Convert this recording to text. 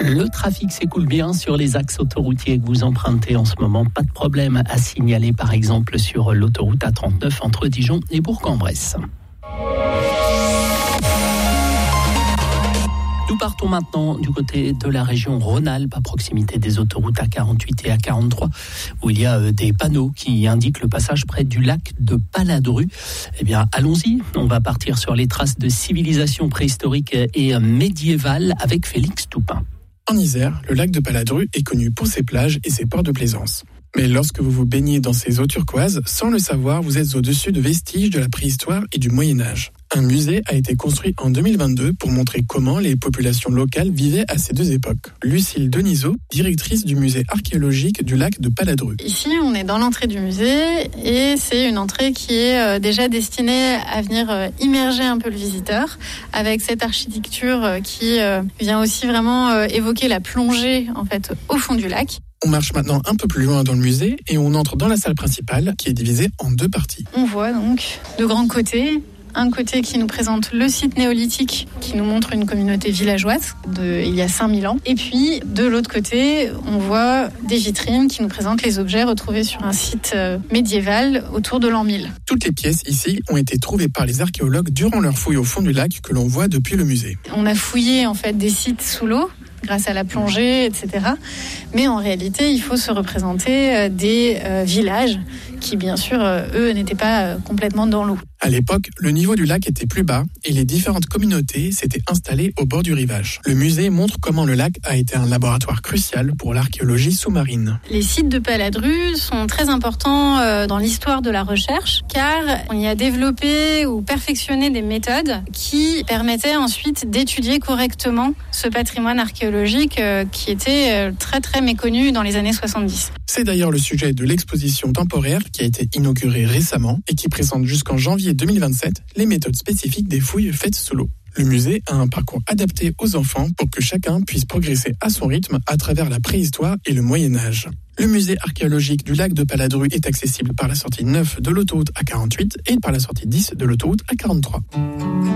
Le trafic s'écoule bien sur les axes autoroutiers que vous empruntez en ce moment. Pas de problème à signaler, par exemple, sur l'autoroute A39 entre Dijon et Bourg-en-Bresse. Nous partons maintenant du côté de la région Rhône-Alpes, à proximité des autoroutes A48 et A43, où il y a des panneaux qui indiquent le passage près du lac de Paladru. Eh bien, allons-y. On va partir sur les traces de civilisation préhistorique et médiévale avec Félix Toupin. En Isère, le lac de Paladru est connu pour ses plages et ses ports de plaisance. Mais lorsque vous vous baignez dans ces eaux turquoises, sans le savoir, vous êtes au-dessus de vestiges de la préhistoire et du Moyen-Âge. Un musée a été construit en 2022 pour montrer comment les populations locales vivaient à ces deux époques. Lucille Denisot, directrice du musée archéologique du lac de Paladru. Ici, on est dans l'entrée du musée et c'est une entrée qui est déjà destinée à venir immerger un peu le visiteur avec cette architecture qui vient aussi vraiment évoquer la plongée en fait au fond du lac. On marche maintenant un peu plus loin dans le musée et on entre dans la salle principale qui est divisée en deux parties. On voit donc de grands côtés. Un côté qui nous présente le site néolithique, qui nous montre une communauté villageoise il y a 5000 ans. Et puis, de l'autre côté, on voit des vitrines qui nous présentent les objets retrouvés sur un site médiéval autour de l'an 1000. Toutes les pièces ici ont été trouvées par les archéologues durant leur fouille au fond du lac que l'on voit depuis le musée. On a fouillé en fait des sites sous l'eau, grâce à la plongée, etc. Mais en réalité, il faut se représenter des villages qui, bien sûr, eux, n'étaient pas complètement dans l'eau. À l'époque, le niveau du lac était plus bas et les différentes communautés s'étaient installées au bord du rivage. Le musée montre comment le lac a été un laboratoire crucial pour l'archéologie sous-marine. Les sites de Paladru sont très importants dans l'histoire de la recherche car on y a développé ou perfectionné des méthodes qui permettaient ensuite d'étudier correctement ce patrimoine archéologique qui était très très méconnu dans les années 70. C'est d'ailleurs le sujet de l'exposition temporaire qui a été inaugurée récemment et qui présente jusqu'en janvier 2027 les méthodes spécifiques des fouilles faites sous l'eau. Le musée a un parcours adapté aux enfants pour que chacun puisse progresser à son rythme à travers la préhistoire et le Moyen-Âge. Le musée archéologique du lac de Paladru est accessible par la sortie 9 de l'autoroute A48 et par la sortie 10 de l'autoroute A43.